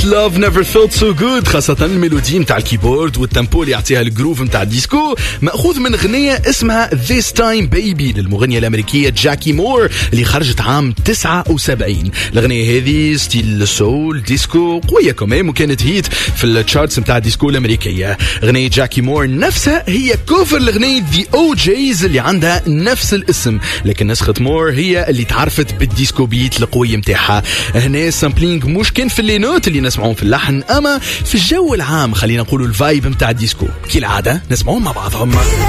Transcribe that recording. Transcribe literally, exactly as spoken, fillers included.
Love Never Felt So Good، خاصة الميلودي متاع الكيبورد والتمبو اللي يعطيها الجروف متاع الديسكو، مأخوذ من غنية اسمها This Time Baby للمغنية الأمريكية جاكي مور اللي خرجت عام تسعة وسبعين. الغنية هذه ستيل سول ديسكو قوية كمان، وكانت هيت في التشارتس متاع الديسكو الأمريكية. غنية جاكي مور نفسها هي كوفر لغنية The أو جيز اللي عندها نفس الاسم، لكن نسخة مور هي اللي تعرفت بالديسكو بيت القوي متاعها. هنا سامبلينج مش كان في اللي نوت اللي نسمعون في اللحن، اما في الجو العام خلينا نقولوا الفايب متاع الديسكو. كالعادة نسمعون مع بعضهم.